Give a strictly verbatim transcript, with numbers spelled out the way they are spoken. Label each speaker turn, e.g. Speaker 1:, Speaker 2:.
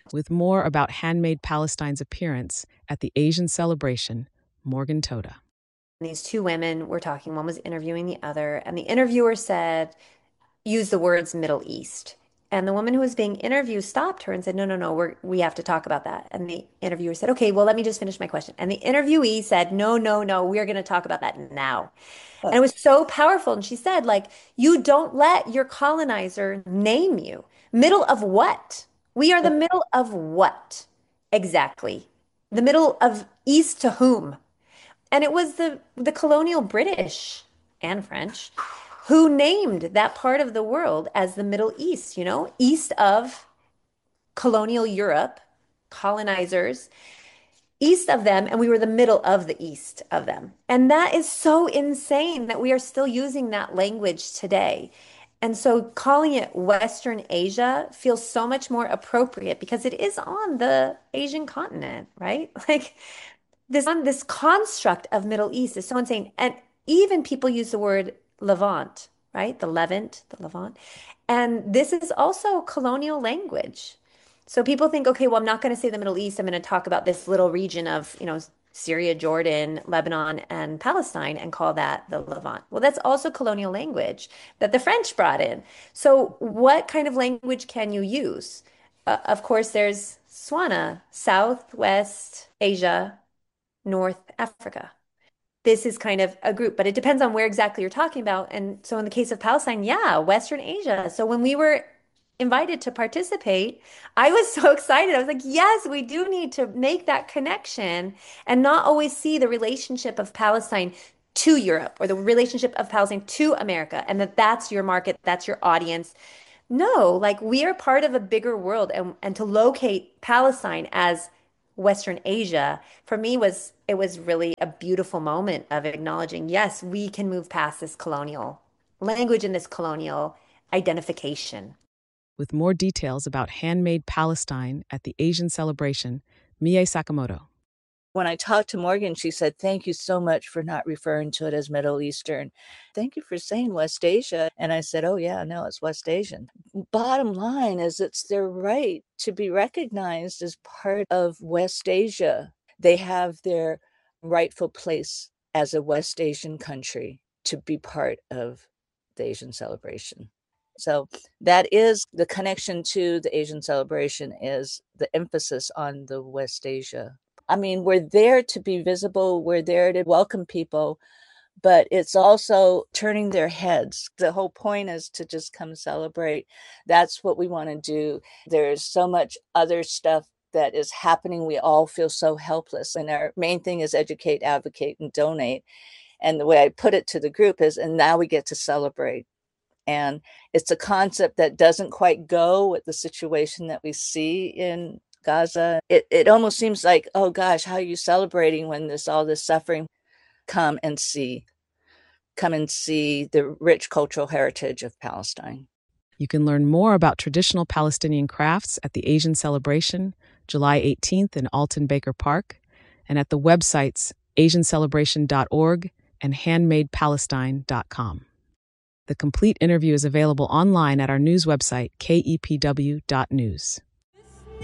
Speaker 1: With more about Handmade Palestine's appearance at the Asian celebration, Morgan Toda.
Speaker 2: These two women were talking, one was interviewing the other, and the interviewer said, use the words Middle East. And the woman who was being interviewed stopped her and said, no, no, no, we're, we have to talk about that. And the interviewer said, okay, well, let me just finish my question. And the interviewee said, no, no, no, we're going to talk about that now. And it was so powerful. And she said, like, you don't let your colonizer name you. Middle of what? We are the middle of what? Exactly. The middle of east to whom? And it was the the colonial British and French who named that part of the world as the Middle East, you know, east of colonial Europe, colonizers, east of them, and we were the middle of the east of them. And that is so insane that we are still using that language today. And so calling it Western Asia feels so much more appropriate because it is on the Asian continent, right? Like this on this construct of Middle East is so insane. And even people use the word Levant, right? The Levant, the Levant. And this is also colonial language. So people think, okay, well, I'm not going to say the Middle East. I'm going to talk about this little region of, you know, Syria, Jordan, Lebanon, and Palestine and call that the Levant. Well, that's also colonial language that the French brought in. So what kind of language can you use? Uh, of course, there's Swana, Southwest Asia, North Africa. This is kind of a group, but it depends on where exactly you're talking about. And so in the case of Palestine, yeah, Western Asia. So when we were invited to participate, I was so excited. I was like, yes, we do need to make that connection and not always see the relationship of Palestine to Europe or the relationship of Palestine to America and that that's your market, that's your audience. No, like we are part of a bigger world and and to locate Palestine as Western Asia for me was it was really a beautiful moment of acknowledging, yes, we can move past this colonial language and this colonial identification.
Speaker 1: With more details about Handmade Palestine at the Asian celebration, Mie Sakamoto.
Speaker 3: When I talked to Morgan, she said, thank you so much for not referring to it as Middle Eastern. Thank you for saying West Asia. And I said, oh, yeah, no, it's West Asian. Bottom line is it's their right to be recognized as part of West Asia. They have their rightful place as a West Asian country to be part of the Asian celebration. So that is the connection to the Asian celebration is the emphasis on the West Asia. I mean, we're there to be visible. We're there to welcome people, but it's also turning their heads. The whole point is to just come celebrate. That's what we want to do. There's so much other stuff that is happening. We all feel so helpless. And our main thing is educate, advocate, and donate. And the way I put it to the group is, and now we get to celebrate. And it's a concept that doesn't quite go with the situation that we see in Gaza. It it almost seems like, oh gosh, how are you celebrating when there's all this suffering? Come and see. Come and see the rich cultural heritage of Palestine.
Speaker 1: You can learn more about traditional Palestinian crafts at the Asian celebration, July eighteenth in Alton Baker Park, and at the websites asian celebration dot org and handmade palestine dot com. The complete interview is available online at our news website, k e p w dot news.